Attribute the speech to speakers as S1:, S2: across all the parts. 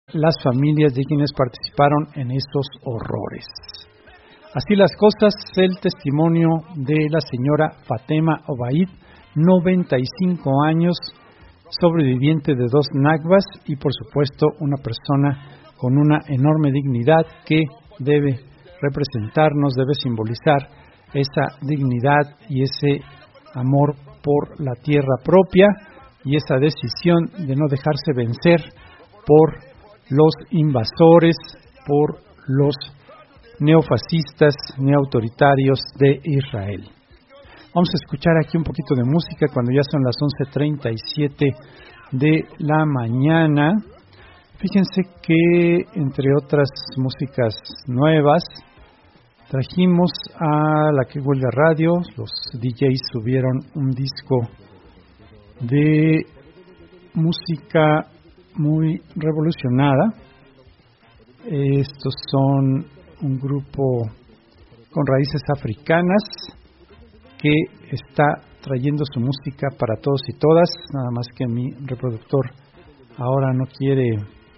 S1: las familias de quienes participaron en estos horrores. Así las cosas, el testimonio de la señora Fatema Obaid, 95 años, sobreviviente de 2 Nakbas y por supuesto una persona con una enorme dignidad que debe representarnos, debe simbolizar esa dignidad y ese amor por la tierra propia y esa decisión de no dejarse vencer por los invasores, por los neofascistas, neoautoritarios de Israel. Vamos a escuchar aquí un poquito de música cuando ya son las 11:37 de la mañana. Fíjense que, entre otras músicas nuevas, trajimos a La Que Huelga Radio. Los DJs subieron un disco de música muy revolucionada. Estos son un grupo con raíces africanas que está trayendo su música para todos y todas, nada más que mi reproductor ahora no quiere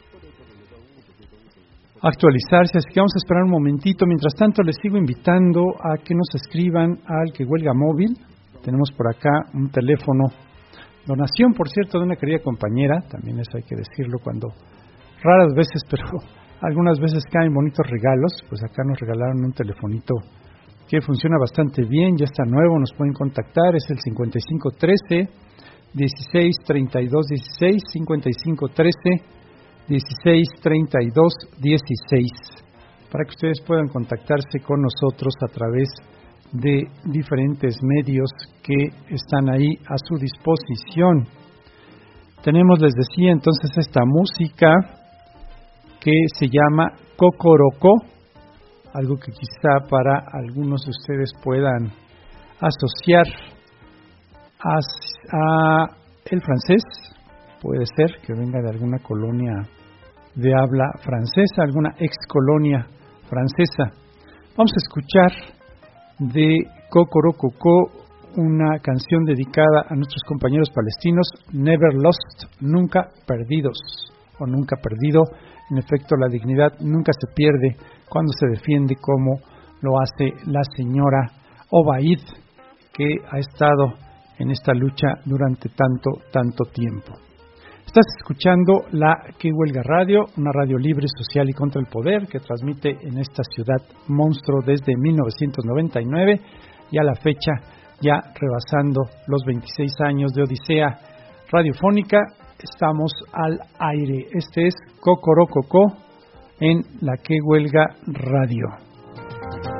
S1: actualizarse, así que vamos a esperar un momentito. Mientras tanto, les sigo invitando a que nos escriban al Que Huelga Móvil. Tenemos por acá un teléfono, donación, por cierto, de una querida compañera, también eso hay que decirlo, cuando raras veces, pero algunas veces caen bonitos regalos. Pues acá nos regalaron un telefonito que funciona bastante bien, ya está nuevo, nos pueden contactar, es el 5513 1632 16, 5513 1632 16, para que ustedes puedan contactarse con nosotros a través de diferentes medios que están ahí a su disposición. Tenemos, les decía, entonces esta música que se llama Cocorocó, algo que quizá para algunos de ustedes puedan asociar a el francés. Puede ser que venga de alguna colonia de habla francesa, alguna ex colonia francesa. Vamos a escuchar de Cocorocó una canción dedicada a nuestros compañeros palestinos, Never Lost, nunca perdidos o nunca perdido. En efecto, la dignidad nunca se pierde cuando se defiende, como lo hace la señora Obaid, que ha estado en esta lucha durante tanto tiempo. Estás escuchando La Que Huelga Radio, una radio libre, social y contra el poder, que transmite en esta ciudad monstruo desde 1999 y a la fecha ya rebasando los 26 años de odisea radiofónica. Estamos al aire. Este es Cocorocó en La Que Huelga Radio.